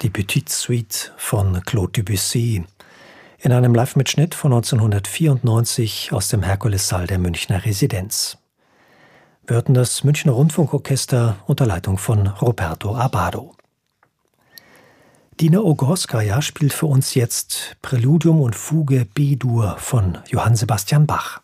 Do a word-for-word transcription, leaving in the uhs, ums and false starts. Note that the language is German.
die Petite Suite von Claude Debussy in einem Live-Mitschnitt von neunzehnhundertvierundneunzig aus dem Herkulessaal der Münchner Residenz. Wir hörten das Münchner Rundfunkorchester unter Leitung von Roberto Abbado. Dina Ogorskaya spielt für uns jetzt Präludium und Fuge B-Dur von Johann Sebastian Bach.